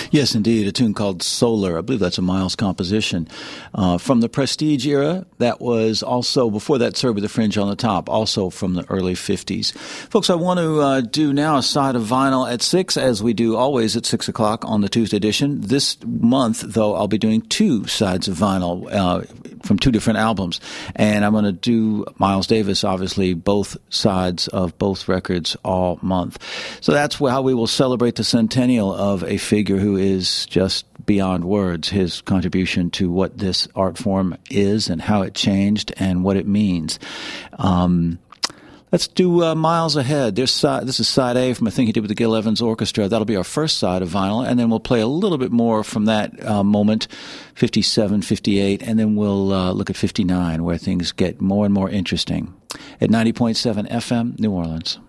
Yes, indeed. A tune called Solar. I believe that's a Miles composition. From the Prestige era, that was also, before that, Serve with the Fringe on the Top, also from the early 50s. Folks, I want to do now a side of vinyl at 6, as we do always at 6 o'clock on the Tuesday edition. This month, though, I'll be doing 2 sides of vinyl from 2 different albums. And I'm going to do Miles Davis, obviously, both sides of both records all month. So that's how we will celebrate the centennial of a figure who is just beyond words, his contribution to what this art form is and how it changed and what it means. Let's do Miles Ahead. This is side A from a thing he did with the Gil Evans Orchestra. That'll be our first side of vinyl, and then we'll play a little bit more from that moment, 57, 58, and then we'll look at 59, where things get more and more interesting. At 90.7 FM, New Orleans.